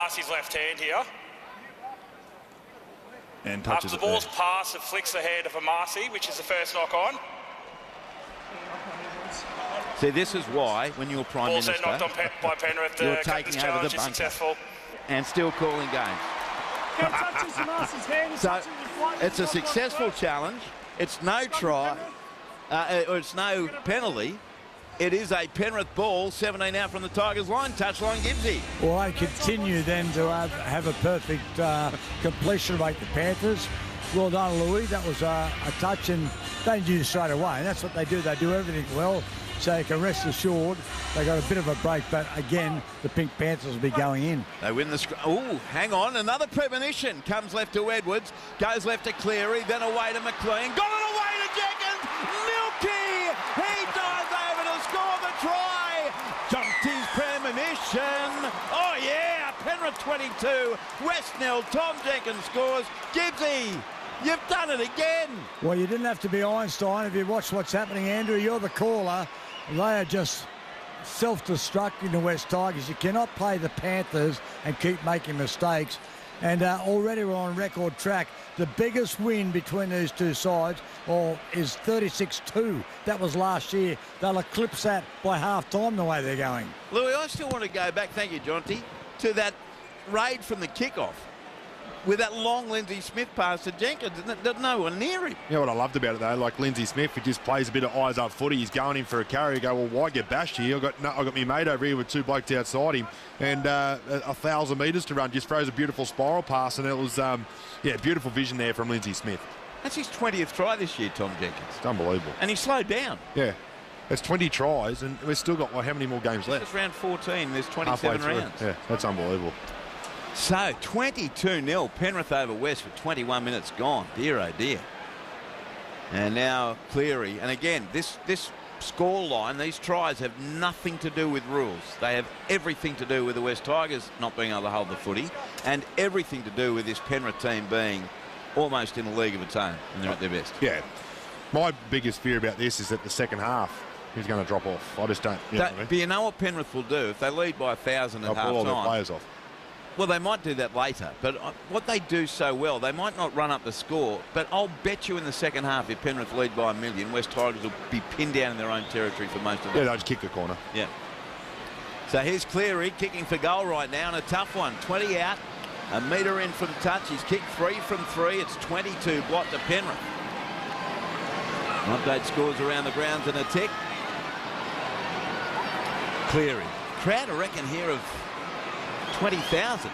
His left hand here. And touches after the ball's pass, it flicks the head of Amasi, which is the first knock on. See, this is why, when you're Prime Minister, also knocked on by Penrith, you're taking over the bunker successful. and still calling games. So it's a successful challenge. It's no try, or it's no penalty. It is a Penrith ball, 17 out from the Tigers line, touchline Gibbsy. Well, they continue then to have a perfect completion rate, the Panthers. Well done, Louis. That was a touch, and they knew straight away. And that's what they do. They do everything well, so you can rest assured they got a bit of a break. But again, the Pink Panthers will be going in. They win the... Oh, hang on. Another premonition. Comes left to Edwards, goes left to Cleary, then away to McLean. Got it away to Jenkins. Milky! He dives over to score the try. Jonty's premonition. Oh, yeah. Penrith 22. West nil. Tom Jenkins scores. Gibbsy, you've done it again. Well, you didn't have to be Einstein. If you watch what's happening, Andrew, you're the caller. They are just self-destructing the West Tigers. You cannot play the Panthers and keep making mistakes. And already we're on record track. The biggest win between these two sides is 36-2. That was last year. They'll eclipse that by half-time the way they're going. Louis, I still want to go back, thank you, Jonty, to that raid from the kickoff with that long Lindsay Smith pass to Jenkins, and no one near him. Yeah, what I loved about it, though, like Lindsay Smith, he just plays a bit of eyes-up footy. He's going in for a carry. You go, well, why get bashed here? I've got me mate over here with two blokes outside him, and 1,000 metres to run. Just throws a beautiful spiral pass, and it was, beautiful vision there from Lindsay Smith. That's his 20th try this year, Tom Jenkins. It's unbelievable. And he slowed down. Yeah. It's 20 tries, and we've still got, how many more games left? It's round 14. There's 27 rounds. Yeah, that's unbelievable. So, 22-0. Penrith over West for 21 minutes gone. Dear, oh dear. And now Cleary. And again, this score line, these tries have nothing to do with rules. They have everything to do with the West Tigers not being able to hold the footy, and everything to do with this Penrith team being almost in a league of its own, and they're at their best. Yeah. My biggest fear about this is that the second half is going to drop off. I just don't. But you know what Penrith will do? If they lead by 1,000 at half-time, pull all their players off. Well, they might do that later, but what they do so well, they might not run up the score, but I'll bet you in the second half, if Penrith lead by 1,000,000, West Tigers will be pinned down in their own territory for most of it. Yeah, they'll just kick the corner. Yeah. So here's Cleary kicking for goal right now, and a tough one. 20 out, a metre in from touch. He's kicked 3 from 3. It's 22 blot to Penrith. Update scores around the grounds in a tick. Cleary. Crowd, I reckon, here of 20,000.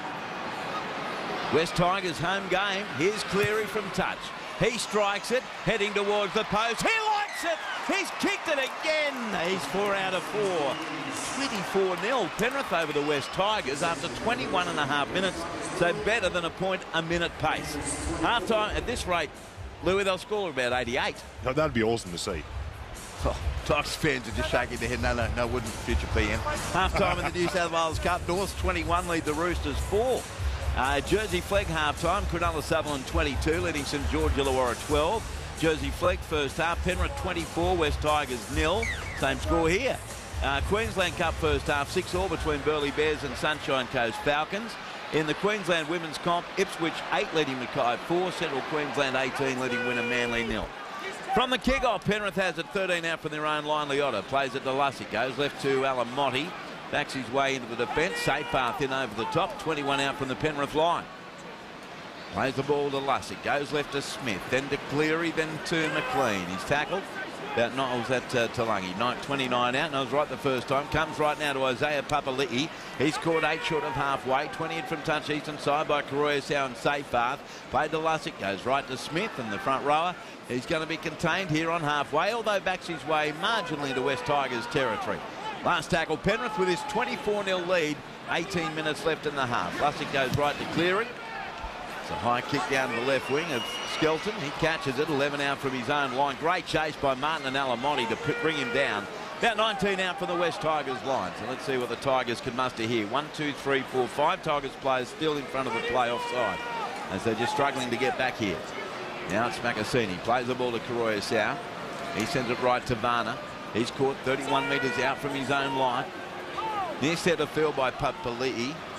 West Tigers home game. Here's Cleary from touch. He strikes it, heading towards the post. He likes it. He's kicked it again. He's 4 out of 4. 24-0. Penrith over the West Tigers after 21.5 minutes. So better than a point a minute pace. Half-time at this rate, Louis, they'll score about 88. No, that'd be awesome to see. Oh, Tigers fans are just shaking their head. No, wouldn't, future PM. Half-time in the New South Wales Cup. Norths 21 lead the Roosters 4. Jersey Flegg half-time. Cronulla Sutherland 22, leading St George Illawarra 12. Jersey Flegg first half. Penrith 24, West Tigers 0. Same score here. Queensland Cup first half. 6-all between Burleigh Bears and Sunshine Coast Falcons. In the Queensland Women's Comp, Ipswich 8 leading Mackay 4. Central Queensland 18 leading winner Manly 0. From the kick-off, Penrith has it 13 out from their own line. Liotta plays it to Lussick. Goes left to Alamotti. Backs his way into the defence. Seyfarth in over the top. 21 out from the Penrith line. Plays the ball to Lussick. Goes left to Smith. Then to Cleary. Then to McLean. He's tackled. About Niles at Talangi. 29 out. And I was right the first time. Comes right now to Isaiah Papali'i. He's caught 8 short of halfway. 20 in from touch eastern side by Koroisau and Seyfarth. Played to Lussick. Goes right to Smith and the front rower. He's going to be contained here on halfway, although backs his way marginally into West Tigers territory. Last tackle, Penrith with his 24-0 lead. 18 minutes left in the half. Lussick goes right to Cleary. It's a high kick down to the left wing of Skelton. He catches it, 11 out from his own line. Great chase by Martin and Alamotti to bring him down. About 19 out from the West Tigers line. So let's see what the Tigers can muster here. 1, 2, 3, 4, 5 Tigers players still in front of the playoff side as they're just struggling to get back here. Now it's Makasini. Plays the ball to Koroisau. He sends it right to Varner. He's caught 31 metres out from his own line. Near centre field by Papali'i.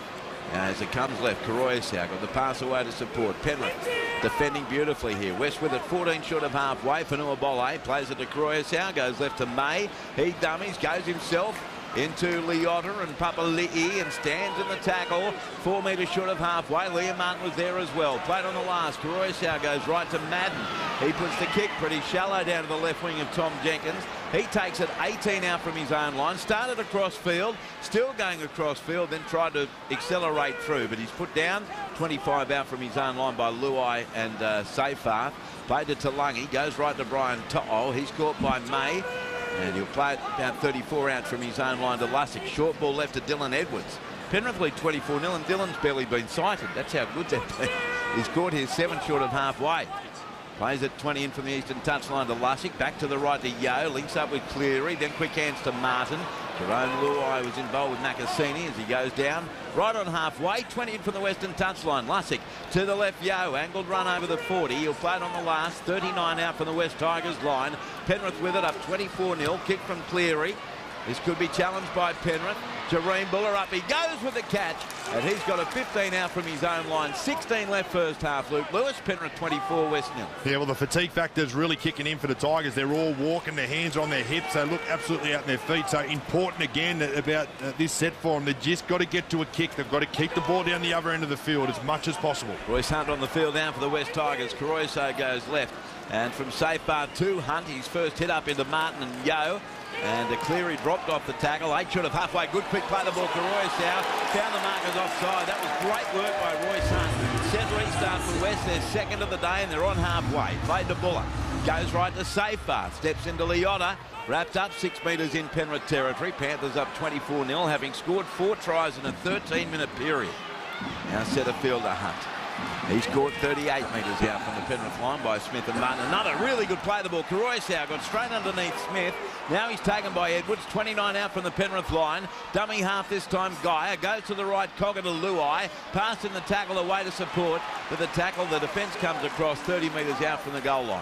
As it comes left, Koroisau got the pass away to support. Penrith defending beautifully here. West with it, 14 short of halfway. Fonua-Bole plays it to Koroisau, goes left to May. He dummies, goes himself into Leota and Papali'i and stands in the tackle. 4 metres short of halfway. Liam Martin was there as well. Played on the last. Koroisau goes right to Madden. He puts the kick pretty shallow down to the left wing of Tom Jenkins. He takes it 18 out from his own line. Started across field, still going across field, then tried to accelerate through. But he's put down 25 out from his own line by Luai and Seyfarth. Played to Talangi. Goes right to Brian To'o. He's caught by May. And he'll play it about 34 out from his own line to Lussick. Short ball left to Dylan Edwards. Penrith lead 24-0 and Dylan's barely been sighted. That's how good they've been. He's caught here 7 short of halfway. Plays it 20 in from the eastern touchline to Lussick. Back to the right to Yeo. Links up with Cleary. Then quick hands to Martin. Jerome Luai was involved with Nakasini as he goes down. Right on halfway. 20 in from the western touchline. Lussick to the left. Yeo. Angled run over the 40. He'll play it on the last. 39 out from the West Tigers line. Penrith with it up 24-0. Kick from Cleary. This could be challenged by Penrith. Jareen Buller up. He goes with the catch. And he's got a 15 out from his own line. 16 left first half. Luke Lewis, Penrith 24, West 0. Yeah, well, the fatigue factor is really kicking in for the Tigers. They're all walking, their hands on their hips. They look absolutely out on their feet. So important again about this set for them. They've just got to get to a kick. They've got to keep the ball down the other end of the field as much as possible. Royce Hunt on the field down for the West Tigers. Koroisau goes left. And from Seyfarth to Hunt, his first hit up into Martin and Yeo. And Cleary dropped off the tackle. 8 short of halfway. Good quick play the ball. Koroisau found the markers offside. That was great work by Royce Hunt. Set restart for West. They're second of the day and they're on halfway. Played to Buller. Goes right to Seyfarth. Steps into Leota. Wrapped up 6 metres in Penrith territory. Panthers up 24-0, having scored 4 tries in a 13-minute period. Now centre fielder Hunt. He's caught 38 metres out from the Penrith line by Smith and Martin. Another really good play the ball. Koroisau got straight underneath Smith. Now he's taken by Edwards. 29 out from the Penrith line. Dummy half this time. Gaia goes to the right. Cogger to Luai. Passed in the tackle away to support. With the tackle, the defence comes across 30 metres out from the goal line.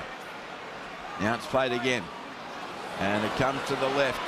Now it's played again. And it comes to the left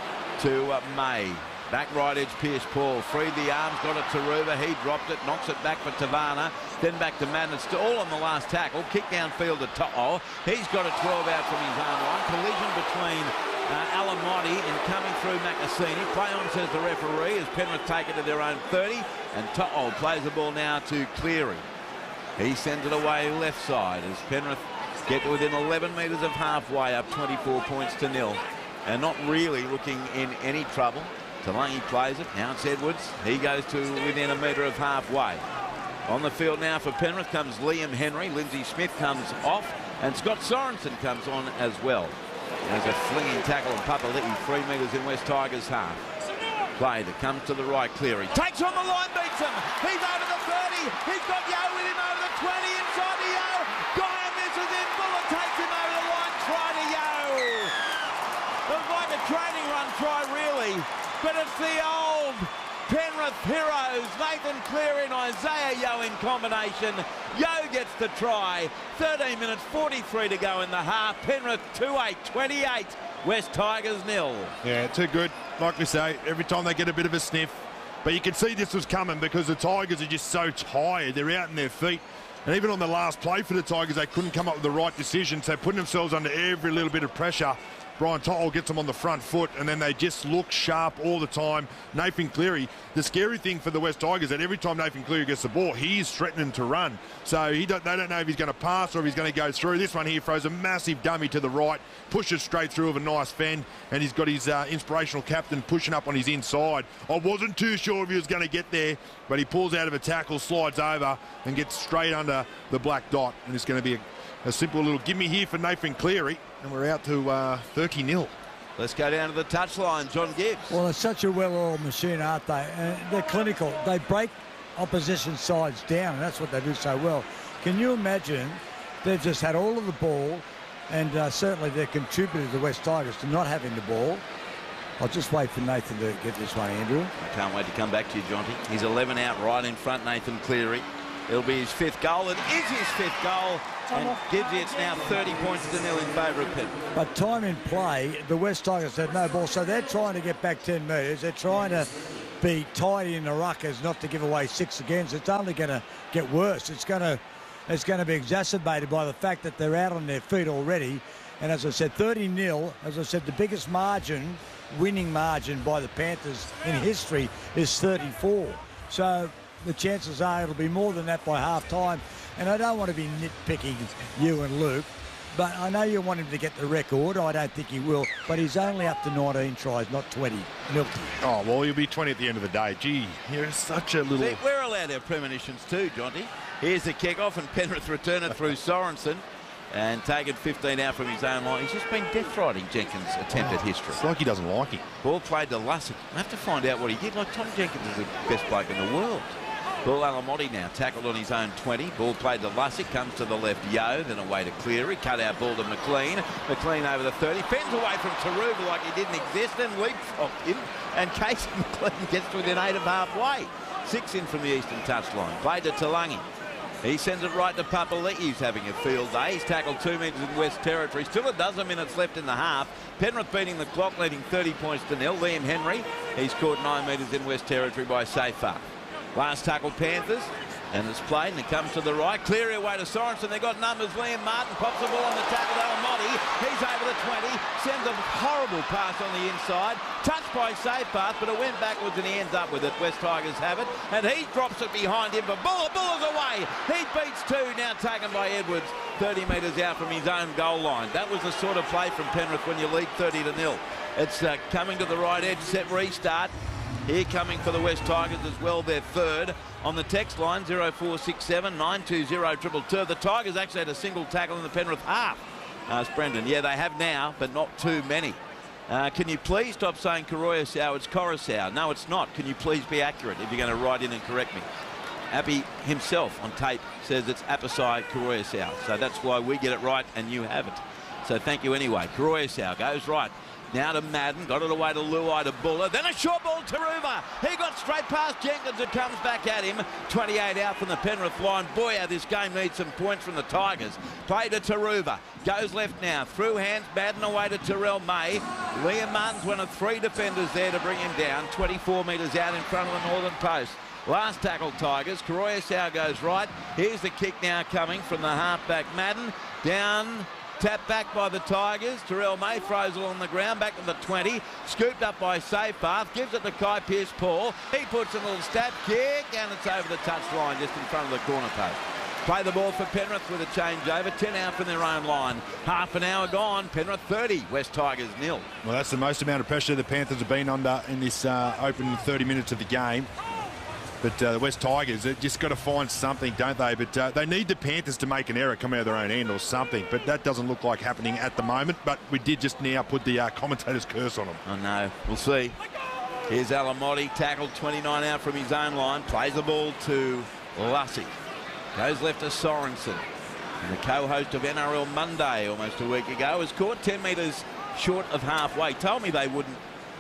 to May. Back right edge, Pierce-Paul. Freed the arms, got it to Ruba. He dropped it, knocks it back for Tavana. Then back to Madden. It's all on the last tackle. Kick downfield to To'o. He's got a 12 out from his own line. Collision between Alamotti and coming through Nakasini. Play on, says the referee, as Penrith take it to their own 30. And To'o plays the ball now to Cleary. He sends it away left side as Penrith get to within 11 metres of halfway, up 24 points to 0. And not really looking in any trouble. Talangi plays it. Now it's Edwards. He goes to within a metre of halfway. On the field now for Penrith comes Liam Henry. Lindsay Smith comes off. And Scott Sorensen comes on as well. There's a flinging tackle on Papali'i, 3 metres in West Tigers half. Play that comes to the right. Cleary takes on the line, beats him. He's over the 30. He's got Yeo with him over the 20. Inside to Yeo. Gaia misses in. Buller takes him over the line. Try to Yeo. It was like a training run try, really. But it's the old Penrith heroes, Nathan Cleary and Isaiah Yeo in combination. Yeo gets the try. 13 minutes 43 to go in the half. Penrith 2-8, 28. West Tigers 0. Yeah, too good. Like we say, every time they get a bit of a sniff. But you can see this was coming because the Tigers are just so tired. They're out in their feet. And even on the last play for the Tigers, they couldn't come up with the right decision. So putting themselves under every little bit of pressure. Brian To'o gets them on the front foot, and then they just look sharp all the time. Nathan Cleary, the scary thing for the West Tigers is that every time Nathan Cleary gets the ball, he's threatening to run. So they don't know if he's going to pass or if he's going to go through. This one here throws a massive dummy to the right, pushes straight through with a nice fend, and he's got his inspirational captain pushing up on his inside. I wasn't too sure if he was going to get there, but he pulls out of a tackle, slides over, and gets straight under the black dot. And it's going to be a simple little gimme here for Nathan Cleary. And we're out to 30-0. Let's go down to the touchline. John Gibbs. Well, they're such a well-oiled machine, aren't they? They're clinical. They break opposition sides down, and that's what they do so well. Can you imagine they've just had all of the ball, and certainly they're contributed to the West Tigers to not having the ball. I'll just wait for Nathan to get this one, Andrew. I can't wait to come back to you, Jonty. He's 11 out right in front, Nathan Cleary. It'll be his 5th goal. It is his 5th goal. And Gibbs, it's now 30 points to 0 in favour of Penrith. But time in play, the West Tigers had no ball, so they're trying to get back 10 metres. They're trying to be tidy in the ruckers, not to give away 6 again. So it's only going to get worse. It's going to be exacerbated by the fact that they're out on their feet already. And as I said, 30-0. As I said, the biggest winning margin by the Panthers in history is 34. So the chances are it'll be more than that by half-time. And I don't want to be nitpicking you and Luke, but I know you want him to get the record. I don't think he will, but he's only up to 19 tries, not 20. Milky. Oh, well, he'll be 20 at the end of the day. Gee, you're such a little... See, we're allowed our premonitions too, Jonty. Here's the kick-off, and Penrith return it through Sorensen and taken 15 out from his own line. He's just been death-riding Jenkins' attempt at history. It's like he doesn't like him. Ball played to Lussick. I have to find out what he did. Like, Tom Jenkins is the best bloke in the world. Ball Alamotti now tackled on his own 20. Ball played to Lussick, comes to the left Yo, then away to Cleary. Cut out ball to McLean. McLean over the 30. Fends away from Taruva like he didn't exist, then leapfrogged him. And Casey McLean gets to within 8 of halfway. 6 in from the eastern touchline. Played to Talangi. He sends it right to Papali'i, who's having a field day. He's tackled 2 metres in West Territory. Still a dozen minutes left in the half. Penrith beating the clock, leading 30 points to 0. Liam Henry, he's caught 9 metres in West Territory by Safar. Last tackle Panthers, and it's played, and it comes to the right. Cleary away to Sorensen. They've got numbers. Liam Martin pops the ball on the tackle to Alamotti. He's over the 20. Sends a horrible pass on the inside. Touched by Safepath, but it went backwards and he ends up with it. West Tigers have it, and he drops it behind him. But Buller's away. He beats 2, now taken by Edwards. 30 metres out from his own goal line. That was the sort of play from Penrith when you lead 30-0. It's coming to the right edge, set restart. Here coming for the West Tigers as well, their third. On the text line, 0467 920 222. The Tigers actually had a single tackle in the Penrith half. Asked Brendan. Yeah, they have now, but not too many. Can you please stop saying Coruscant? It's Coruscant. No, it's not. Can you please be accurate if you're going to write in and correct me? Appy himself on tape says it's Apisai Coruscant. So that's why we get it right and you haven't. So thank you anyway. Coruscant goes right. Now to Madden, got it away to Luai to Buller, then a short ball to Ruva. He got straight past Jenkins, it comes back at him. 28 out from the Penrith line. Boy, how this game needs some points from the Tigers. Play to Taruva, goes left now, through hands, Madden away to Terrell May. Liam Martin's one of 3 defenders there to bring him down. 24 metres out in front of the northern post. Last tackle Tigers, Coruscant goes right. Here's the kick now coming from the halfback Madden. Down. Tapped back by the Tigers. Terrell May throws it on the ground, back to the 20. Scooped up by Safepath. Gives it to Kai Pearce-Paul. He puts a little stab kick, and it's over the touchline just in front of the corner post. Play the ball for Penrith with a changeover. 10 out from their own line. Half an hour gone. Penrith 30. West Tigers 0. Well, that's the most amount of pressure the Panthers have been under in this opening 30 minutes of the game. But the West Tigers, they've just got to find something, don't they? But they need the Panthers to make an error, come out of their own end or something. But that doesn't look like happening at the moment. But we did just now put the commentator's curse on them. I know. We'll see. Here's Alamotti, tackled 29 out from his own line. Plays the ball to Lussick. Goes left to Sorensen. And the co-host of NRL Monday almost a week ago was caught 10 metres short of halfway. Told me they wouldn't,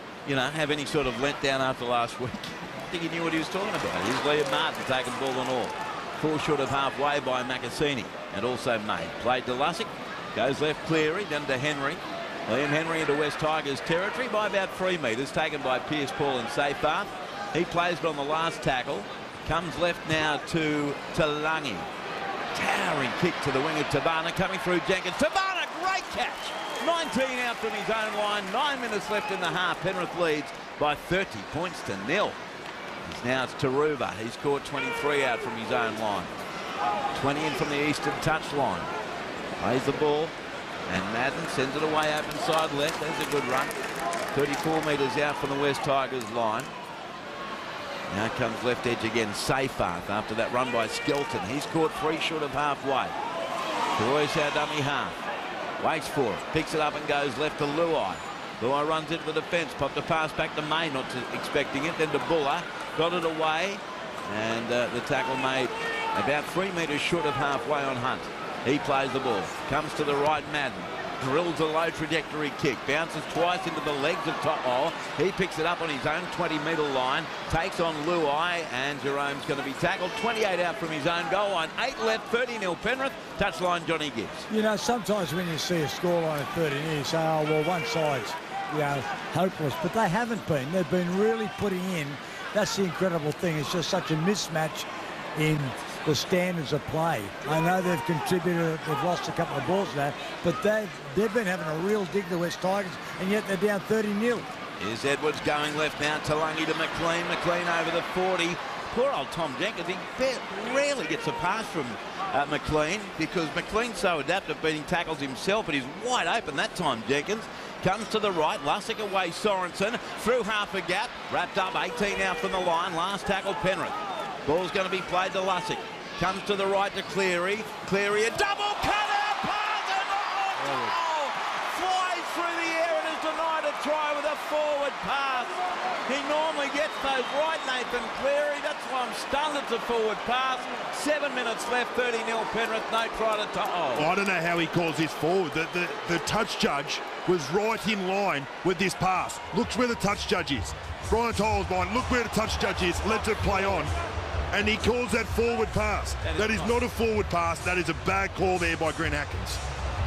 have any sort of letdown after last week. I think he knew what he was talking about. Here's Liam Martin taking ball and all. 4 short of halfway by Makasini. And also May. Played to Lussick. Goes left Cleary. Then to Henry. Liam Henry into West Tigers territory by about 3 metres. Taken by Pearce-Paul and Safepath. He plays it on the last tackle. Comes left now to Talangi. Towering kick to the wing of Tabana. Coming through Jenkins. Tabana, great catch. 19 out from his own line. 9 minutes left in the half. Penrith leads by 30 points to 0. Now it's Taruva. He's caught 23 out from his own line. 20 in from the eastern touchline. Plays the ball. And Madden sends it away open side left. There's a good run. 34 metres out from the West Tigers line. Now comes left edge again. Safepath after that run by Skelton. He's caught 3 short of halfway. Coruscant dummy half. Waits for it. Picks it up and goes left to Luai. Luai runs into the defence. Popped a pass back to May, not expecting it. Then to Buller. Got it away. And the tackle made about 3 metres short of halfway on Hunt. He plays the ball. Comes to the right, Madden. Drills a low trajectory kick. Bounces twice into the legs of To'o. He picks it up on his own 20-metre line. Takes on Luai. And Jerome's going to be tackled. 28 out from his own goal line. 8 left. 30-0 Penrith. Touchline Johnny Gibbs. Sometimes when you see a scoreline of 30-0, you say, oh, well, one side's, hopeless. But they haven't been. They've been really putting in That's the incredible thing. It's just such a mismatch in the standards of play. I know they've contributed, they've lost a couple of balls now, but they've been having a real dig, the West Tigers, and yet they're down 30-0. Here's Edwards going left now. Talangi to McLean. McLean over the 40. Poor old Tom Jenkins. He rarely gets a pass from McLean because McLean's so adept at beating tackles himself, but he's wide open that time. Jenkins comes to the right. Lussick away. Sorensen through half a gap. Wrapped up 18 out from the line. Last tackle Penrith. Ball's going to be played to Lussick. Comes to the right to Cleary. Cleary a double cutter pass and flies through the air and is denied a try with a forward pass. He normally gets those right, Nathan Cleary. That's why I'm stunned it's a forward pass. 7 minutes left, 30-0 Penrith. No try to To'o. I don't know how he calls this forward. The touch judge was right in line with this pass. Looks where the touch judge is. Brian To'o's behind. Look where the touch judge is. Lets it play on. And he calls that forward pass. That is not a forward pass. That is a bad call there by Grant Atkins.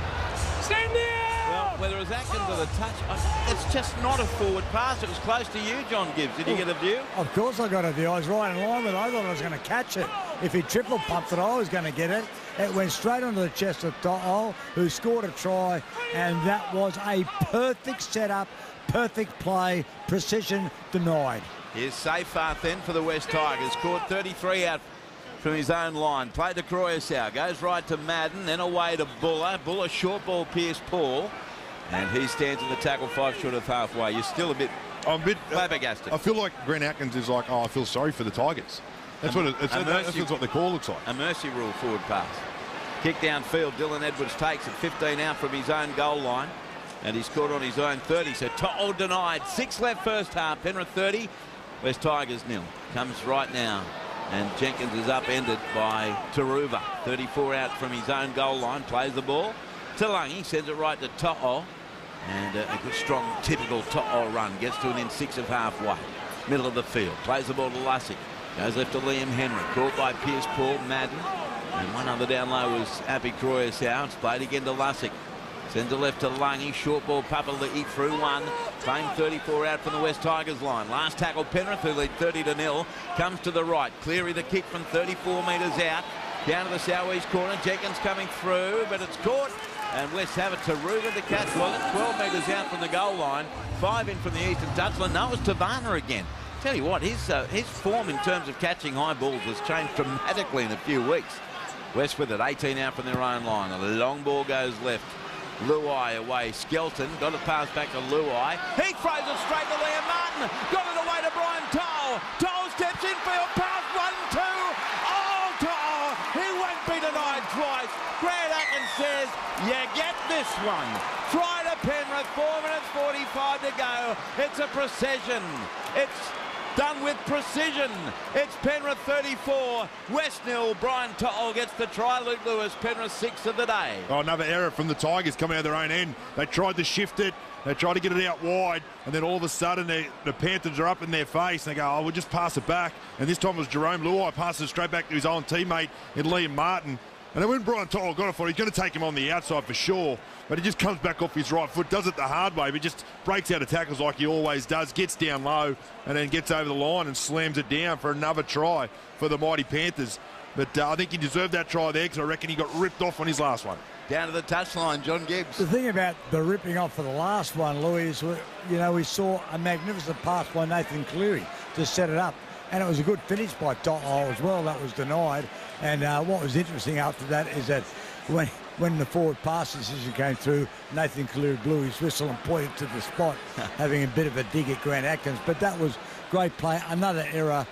Stand there! Well, whether it was Atkins or the touch, it's just not a forward pass. It was close to you, John Gibbs. Did you get a view? Of course I got a view. I was right in line with it. I thought I was going to catch it. If he triple pumped it, I was going to get it. It went straight onto the chest of To'o, who scored a try, and that was a perfect setup, perfect play, precision denied. Here's Seyfarth then for the West Tigers. Caught 33 out from his own line. Played to Croyasau. Goes right to Madden, then away to Buller. Buller short ball Pierce Paul. And he stands in the tackle 5 short of halfway. You're still a bit flabbergasted. I feel like Grant Atkins is like, I feel sorry for the Tigers. That's what the call looks like. A mercy rule forward pass. Kick downfield. Dylan Edwards takes it 15 out from his own goal line. And he scored on his own 30. So To'o denied. 6 left first half. Penrith 30. West Tigers 0. Comes right now. And Jenkins is upended by Taruva. 34 out from his own goal line. Plays the ball. Talangi sends it right to To'o. And a good, strong, typical To'o run. Gets to within 6 of halfway. Middle of the field. Plays the ball to Lussick. Goes left to Liam Henry. Caught by Pierce Paul. Madden. And one other down low was Happy Croyasau. It's played again to Lussick. Sends it left to Lungy. Short ball, Papa to eat through one. Claim 34 out from the West Tigers line. Last tackle, Penrith, who lead 30-0. Comes to the right. Cleary the kick from 34 metres out. Down to the southeast corner. Jenkins coming through, but it's caught. And West have it. Taruga the catch was it. 12 metres out from the goal line. 5 in from the eastern touchline. No, it's Tavana again. Tell you what, his form in terms of catching high balls has changed dramatically in a few weeks. West with it. 18 out from their own line. A long ball goes left. Luai away. Skelton got it passed back to Luai. He throws it straight to Liam Martin. Got it away to Brian To'o. To'o steps in field. Pass 1-2. Oh, To'o. He won't be denied twice. Grant Atkins says, you get this one. Try to Penrith. 4 minutes 45 to go. It's a precision. It's done with precision. It's Penrith 34, West 0. Brian To'o gets the try. Luke Lewis, Penrith 6 of the day. Oh, another error from the Tigers coming out of their own end. They tried to shift it. They tried to get it out wide. And then all of a sudden, the Panthers are up in their face. And they go, oh, we'll just pass it back. And this time it was Jerome Luai passes straight back to his own teammate in Liam Martin. And then when Brian To'o got it for it, he's going to take him on the outside for sure. But he just comes back off his right foot, does it the hard way, but just breaks out of tackles like he always does, gets down low, and then gets over the line and slams it down for another try for the mighty Panthers. But I think he deserved that try there because I reckon he got ripped off on his last one. Down to the touchline, John Gibbs. The thing about the ripping off for the last one, Louis, is, we saw a magnificent pass by Nathan Cleary to set it up. And it was a good finish by To'o as well. That was denied. And what was interesting after that is that when the forward pass decision came through, Nathan Cleary blew his whistle and pointed to the spot, having a bit of a dig at Grant Atkins. But that was great play. Another error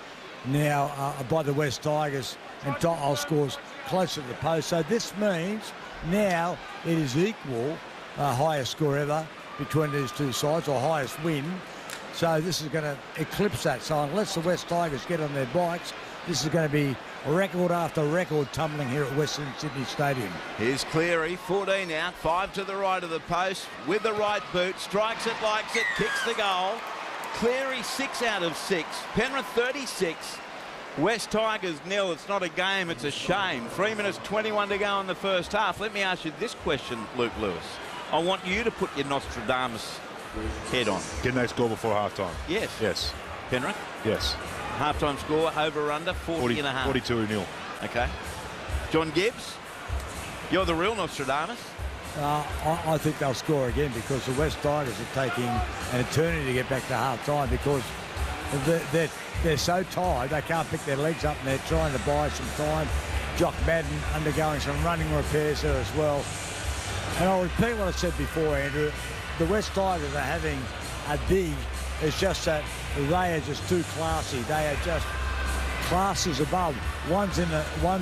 now by the West Tigers, and To'o scores closer to the post. So this means now it is equal, highest score ever between these two sides, or highest win. So this is going to eclipse that. So unless the West Tigers get on their bikes, this is going to be record after record tumbling here at Western Sydney Stadium. Here's Cleary, 14 out, 5 to the right of the post with the right boot, strikes it, likes it, kicks the goal. Cleary 6 out of 6, Penrith 36, West Tigers 0. It's not a game, it's a shame. 3 minutes 21 to go in the first half. Let me ask you this question, Luke Lewis. I want you to put your Nostradamus head on. Can they score before halftime? Yes. Yes. Penrith? Yes. Half-time score, over under, 40 and a half. 42-0. Okay. John Gibbs, you're the real Nostradamus. I think they'll score again because the West Tigers are taking an eternity to get back to half-time because they're so tired they can't pick their legs up and they're trying to buy some time. Jock Madden undergoing some running repairs there as well. And I'll repeat what I said before, Andrew. The West Tigers are having a dig. It's just that they are just too classy. They are just classes above. One's in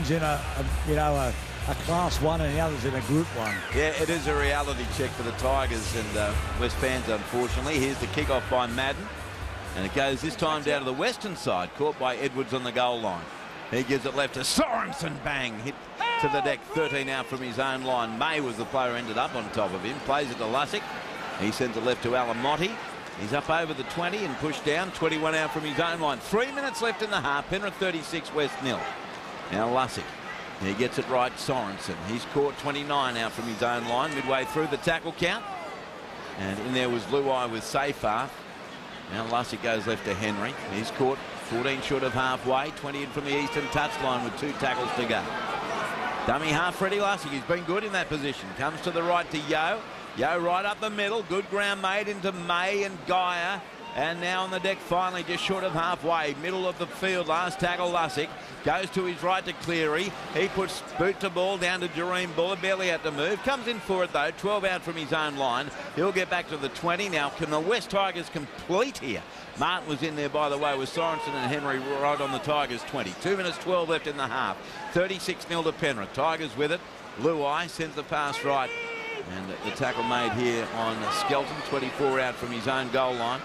a class one and the other's in a group one. Yeah, it is a reality check for the Tigers and West fans, unfortunately. Here's the kick-off by Madden. And it goes this time down to the western side, caught by Edwards on the goal line. He gives it left to Sorensen. Bang! Hit to the deck, 13 out from his own line. May was the player who ended up on top of him. Plays it to Lussick. He sends it left to Alamotti. He's up over the 20 and pushed down. 21 out from his own line. 3 minutes left in the half. Penrith 36, West 0. Now Lussick. He gets it right, Sorensen. He's caught 29 out from his own line, midway through the tackle count. And in there was Luai with Seyfarth. Now Lussick goes left to Henry. He's caught 14 short of halfway, 20 in from the eastern touchline with 2 tackles to go. Dummy half, Freddie Lussick. He's been good in that position. Comes to the right to Yeo. Yeo right up the middle. Good ground made into May and Geyer. And now on the deck finally just short of halfway. Middle of the field. Last tackle Lussick. Goes to his right to Cleary. He puts boot to ball down to Jareem Buller. Barely had to move. Comes in for it though. 12 out from his own line. He'll get back to the 20. Now can the West Tigers complete here? Martin was in there, by the way, with Sorensen and Henry right on the Tigers' 20. 2 minutes 12 left in the half. 36-0 to Penrith. Tigers with it. Luai sends the pass right. And the tackle made here on Skelton. 24 out from his own goal line.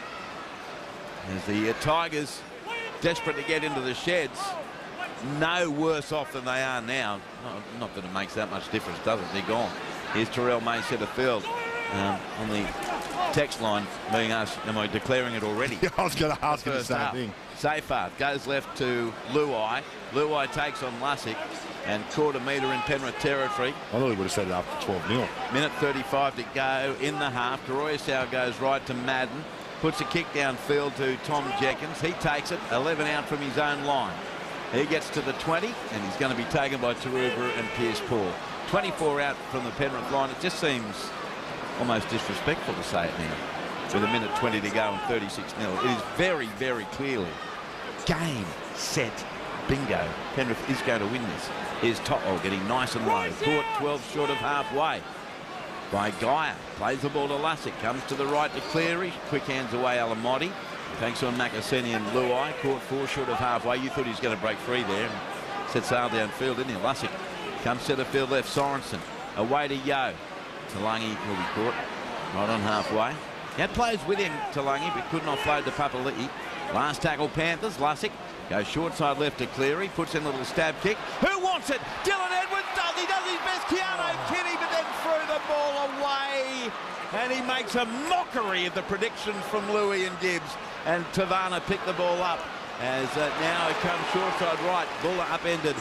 As the Tigers desperate to get into the sheds. No worse off than they are now. Not that it makes that much difference, does it? They're gone. Here's Terrell May centre field. On the text line being asked, am I declaring it already? Yeah, I was going to ask you the same thing. Seyfarth goes left to Luai. Luai takes on Lussick and caught a metre in Penrith territory. I thought he would have set it up for 12-0. Minute 35 to go in the half. Karoyasau goes right to Madden. Puts a kick downfield to Tom Jenkins. He takes it. 11 out from his own line. He gets to the 20 and he's going to be taken by Taruva and Pierce-Paul. 24 out from the Penrith line. It just seems almost disrespectful to say it now. With a minute 20 to go and 36-0. It is very, very clearly game, set, bingo. Penrith is going to win this. Here's Totwell getting nice and low. Caught 12 short of halfway by Geyer. Plays the ball to Lussick. Comes to the right to Cleary. Quick hands away Alamotti. Takes on Makaseni and Luai. Caught 4 short of halfway. You thought he was going to break free there. And set sail downfield, didn't he? Lussick comes to the field left. Sorensen away to Yeo. Talangi will be caught right on halfway. He had players with him, Talangi, but couldn't offload to Papali'i. Last tackle Panthers. Lussick goes short side left to Cleary. Puts in a little stab kick. Who wants it? Dylan Edwards does. He does his best. Keano Kenny, but then threw the ball away. And he makes a mockery of the predictions from Louis and Gibbs. And Tavana picked the ball up as now it comes short side right. Buller upended.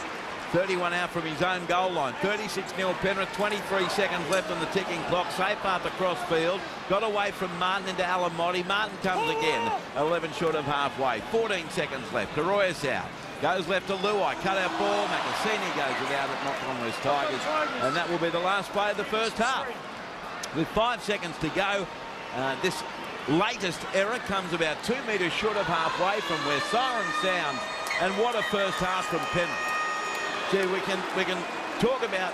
31 out from his own goal line. 36-0 Penrith. 23 seconds left on the ticking clock. Seyfarth across field. Got away from Martin into Alamotti. Martin comes again. 11 short of halfway. 14 seconds left. Karoyasau goes left to Luai. Cut out ball. Makaseni goes without it. Not on West Tigers. And that will be the last play of the first half. With 5 seconds to go, this latest error comes about 2 metres short of halfway from where siren sounds. And what a first half from Penrith. Gee, we can talk about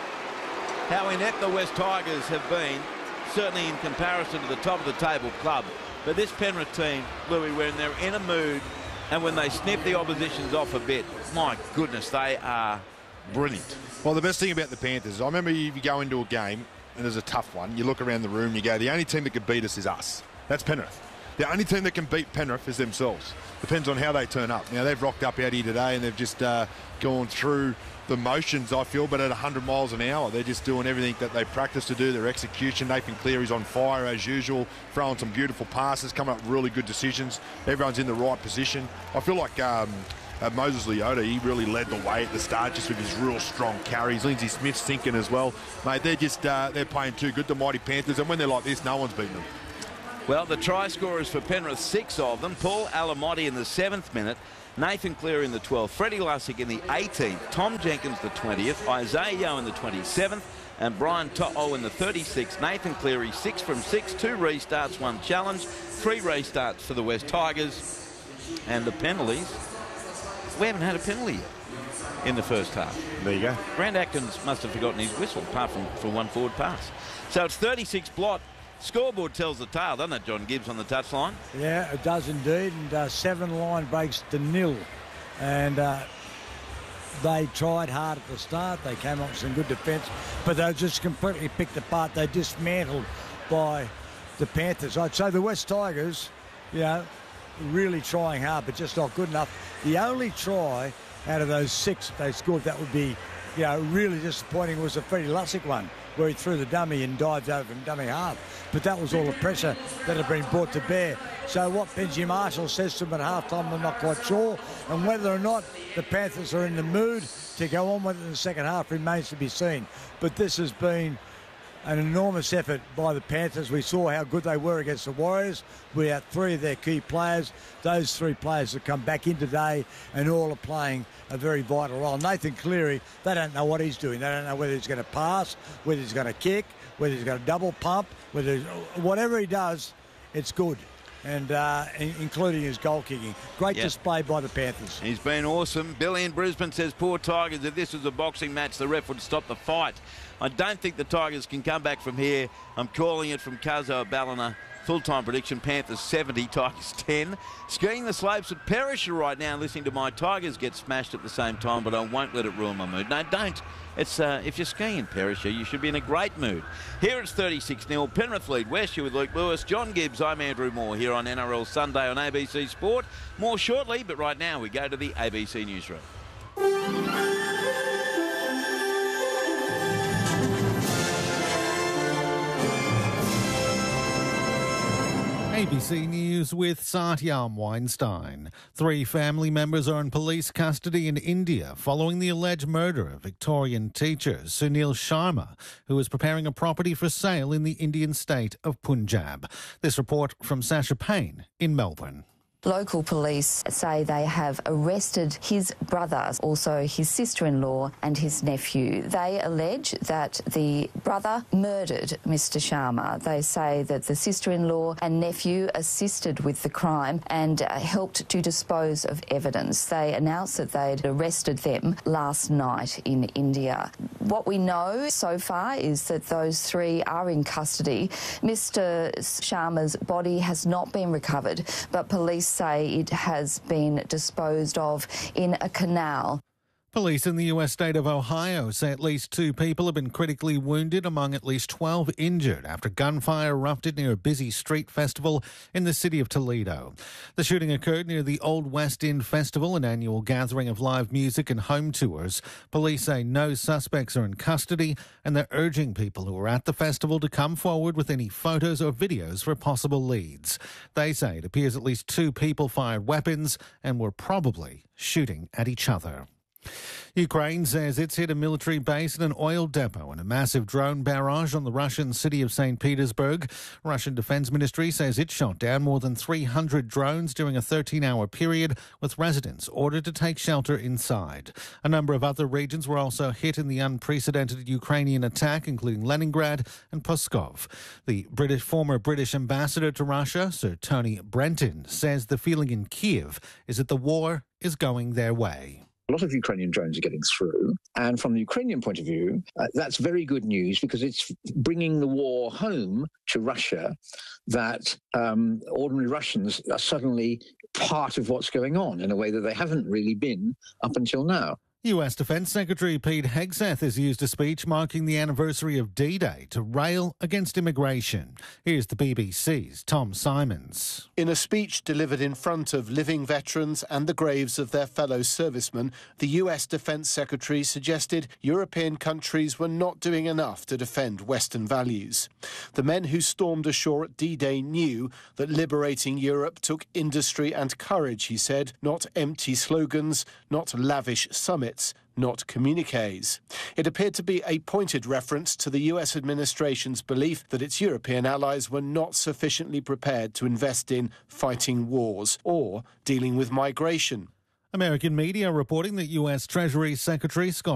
how inept the West Tigers have been, certainly in comparison to the top of the table club. But this Penrith team, Louis, when they're in a mood and when they snip the oppositions off a bit, my goodness, they are brilliant. Well, the best thing about the Panthers, I remember if you go into a game and there's a tough one, you look around the room, you go, the only team that could beat us is us. That's Penrith. The only team that can beat Penrith is themselves. Depends on how they turn up. Now, they've rocked up out here today and they've just gone through the motions, I feel, but at 100 miles an hour. They're just doing everything that they practice to do. Their execution, Nathan Cleary's on fire as usual, throwing some beautiful passes, coming up with really good decisions. Everyone's in the right position. I feel like Moses Leota, he really led the way at the start just with his real strong carries. Lindsay Smith's sinking as well. Mate, they're just they're playing too good, the mighty Panthers, and when they're like this, no one's beating them. Well, the try scorers for Penrith, 6 of them. Paul Alamotti in the 7th minute. Nathan Cleary in the 12th. Freddie Lussick in the 18th. Tom Jenkins the 20th. Isaiah Yeo in the 27th. And Brian To'o in the 36th. Nathan Cleary, 6 from 6. 2 restarts, 1 challenge. 3 restarts for the West Tigers. And the penalties. We haven't had a penalty yet in the first half. There you go. Grant Atkins must have forgotten his whistle, apart from for 1 forward pass. So it's 36 blot. Scoreboard tells the tale, doesn't it, John Gibbs, on the touchline? Yeah, it does indeed. And 7 line breaks to 0. And they tried hard at the start. They came up with some good defence, but they were just completely picked apart. They dismantled by the Panthers. I'd say the West Tigers, you know, really trying hard, but just not good enough. The only try out of those 6 they scored that would be, you know, really disappointing was the Freddie Lussick one, where he threw the dummy and dived over from dummy half. But that was all the pressure that had been brought to bear. So what Benji Marshall says to him at halftime, I'm not quite sure. And whether or not the Panthers are in the mood to go on with it in the second half remains to be seen. But this has been an enormous effort by the Panthers. We saw how good they were against the Warriors without 3 of their key players. Those 3 players have come back in today and all are playing a very vital role. Nathan Cleary, they don't know what he's doing. They don't know whether he's going to pass, whether he's going to kick, whether he's going to double pump, whatever he does, it's good. And including his goal kicking. Great display by the Panthers. He's been awesome. Billy in Brisbane says, poor Tigers, if this was a boxing match, the ref would stop the fight. I don't think the Tigers can come back from here. I'm calling it from Cuzzo Ballina. Full-time prediction, Panthers 70, Tigers 10. Skiing the slopes at Perisher right now, listening to my Tigers get smashed at the same time, but I won't let it ruin my mood. No, don't. It's if you're skiing in Perisher, you should be in a great mood. Here it's 36-0. Penrith lead West with Luke Lewis. John Gibbs, I'm Andrew Moore here on NRL Sunday on ABC Sport. More shortly, but right now we go to the ABC Newsroom. ABC News with Satyam Weinstein. 3 family members are in police custody in India following the alleged murder of Victorian teacher Sunil Sharma, who was preparing a property for sale in the Indian state of Punjab. This report from Sasha Payne in Melbourne. Local police say they have arrested his brother, also his sister-in-law and his nephew. They allege that the brother murdered Mr. Sharma. They say that the sister-in-law and nephew assisted with the crime and helped to dispose of evidence. They announced that they'd arrested them last night in India. What we know so far is that those 3 are in custody. Mr. Sharma's body has not been recovered, but police say it has been disposed of in a canal. Police in the US state of Ohio say at least 2 people have been critically wounded, among at least 12 injured after gunfire erupted near a busy street festival in the city of Toledo. The shooting occurred near the Old West End Festival, an annual gathering of live music and home tours. Police say no suspects are in custody, and they're urging people who were at the festival to come forward with any photos or videos for possible leads. They say it appears at least 2 people fired weapons and were probably shooting at each other. Ukraine says it's hit a military base and an oil depot and a massive drone barrage on the Russian city of St. Petersburg. Russian Defense Ministry says it shot down more than 300 drones during a 13-hour period, with residents ordered to take shelter inside. A number of other regions were also hit in the unprecedented Ukrainian attack, including Leningrad and Pskov. The former British ambassador to Russia, Sir Tony Brenton, says the feeling in Kyiv is that the war is going their way. A lot of Ukrainian drones are getting through. And from the Ukrainian point of view, that's very good news because it's bringing the war home to Russia that ordinary Russians are suddenly part of what's going on in a way that they haven't really been up until now. US Defence Secretary Pete Hegseth has used a speech marking the anniversary of D-Day to rail against immigration. Here's the BBC's Tom Simons. In a speech delivered in front of living veterans and the graves of their fellow servicemen, the US Defence Secretary suggested European countries were not doing enough to defend Western values. The men who stormed ashore at D-Day knew that liberating Europe took industry and courage, he said, not empty slogans, not lavish summits, not communiques. It appeared to be a pointed reference to the US administration's belief that its European allies were not sufficiently prepared to invest in fighting wars or dealing with migration. American media reporting that US Treasury Secretary Scott